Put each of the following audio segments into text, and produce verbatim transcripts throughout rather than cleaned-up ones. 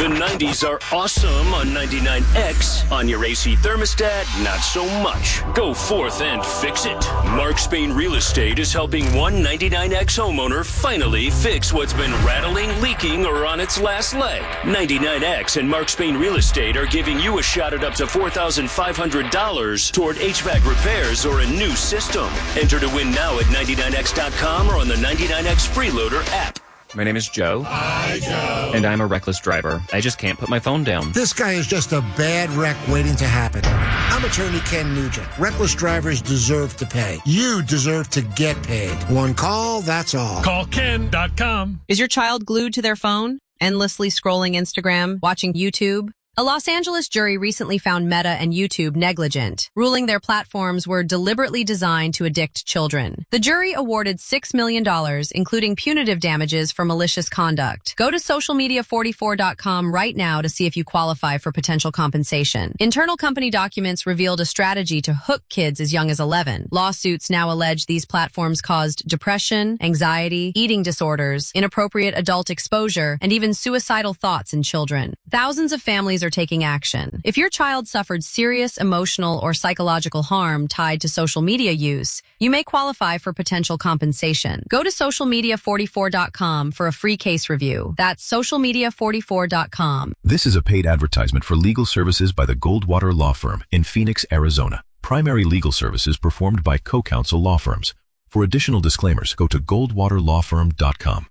The nineties are awesome on ninety-nine X. On your A C thermostat, not so much. Go forth and fix it. Mark Spain Real Estate is helping one ninety-nine X homeowner finally fix what's been rattling, leaking, or on its last leg. ninety-nine X and Mark Spain Real Estate are giving you a shot at up to four thousand five hundred dollars toward H V A C repairs or a new system. Enter to win now at ninety-nine X dot com or on the ninety-nine X Freeloader app. My name is Joe. Hi, Joe. And I'm a reckless driver. I just can't put my phone down. This guy is just a bad wreck waiting to happen. I'm attorney Ken Nugent. Reckless drivers deserve to pay. You deserve to get paid. One call, that's all. Call Ken dot com. Is your child glued to their phone, endlessly scrolling Instagram, watching YouTube? A Los Angeles jury recently found Meta and YouTube negligent, ruling their platforms were deliberately designed to addict children. The jury awarded six million dollars, including punitive damages for malicious conduct. Go to social media forty-four dot com right now to see if you qualify for potential compensation. Internal company documents revealed a strategy to hook kids as young as eleven. Lawsuits now allege these platforms caused depression, anxiety, eating disorders, inappropriate adult exposure, and even suicidal thoughts in children. Thousands of families are taking action. If your child suffered serious emotional or psychological harm tied to social media use, you may qualify for potential compensation. Go to social media forty-four dot com for a free case review. That's social media forty-four dot com. This is a paid advertisement for legal services by the Goldwater Law Firm in Phoenix, Arizona. Primary legal services performed by co-counsel law firms. For additional disclaimers, go to goldwater law firm dot com.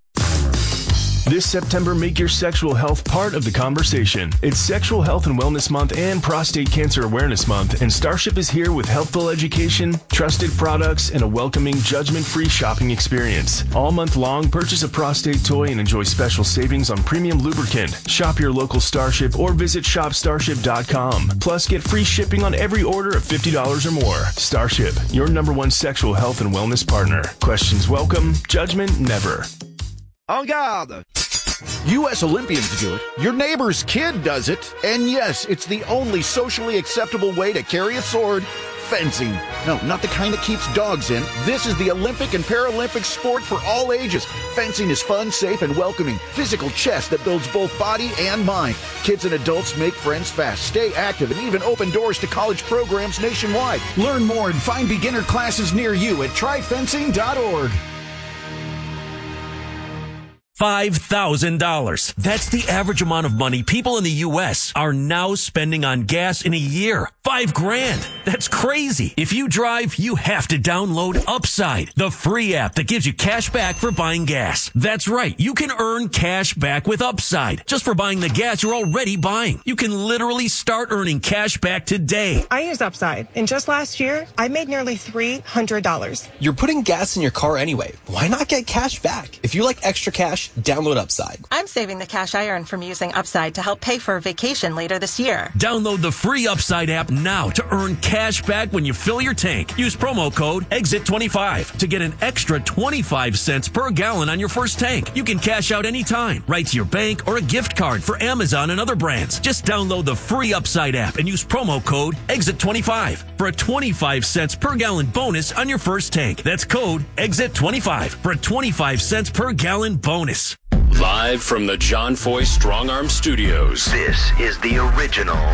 This September, make your sexual health part of the conversation. It's Sexual Health and Wellness Month and Prostate Cancer Awareness Month, and Starship is here with healthful education, trusted products, and a welcoming, judgment-free shopping experience. All month long, purchase a prostate toy and enjoy special savings on premium lubricant. Shop your local Starship or visit shop starship dot com. Plus, get free shipping on every order of fifty dollars or more. Starship, your number one sexual health and wellness partner. Questions welcome, judgment never. En garde! U S Olympians do it. Your neighbor's kid does it. And yes, it's the only socially acceptable way to carry a sword. Fencing. No, not the kind that keeps dogs in. This is the Olympic and Paralympic sport for all ages. Fencing is fun, safe, and welcoming. Physical chess that builds both body and mind. Kids and adults make friends fast, stay active, and even open doors to college programs nationwide. Learn more and find beginner classes near you at try fencing dot org. five thousand dollars. That's the average amount of money people in the U S are now spending on gas in a year. Five grand. That's crazy. If you drive, you have to download Upside, the free app that gives you cash back for buying gas. That's right. You can earn cash back with Upside just for buying the gas you're already buying. You can literally start earning cash back today. I use Upside, and just last year, I made nearly three hundred dollars. You're putting gas in your car anyway. Why not get cash back? If you like extra cash, download Upside. I'm saving the cash I earn from using Upside to help pay for a vacation later this year. Download the free Upside app now to earn cash back when you fill your tank. Use promo code exit twenty-five to get an extra twenty-five cents per gallon on your first tank. You can cash out anytime, right to your bank or a gift card for Amazon and other brands. Just download the free Upside app and use promo code exit twenty-five for a twenty-five cents per gallon bonus on your first tank. That's code exit twenty-five for a twenty-five cents per gallon bonus. Live from the John Foy Strong Arm Studios, this is the original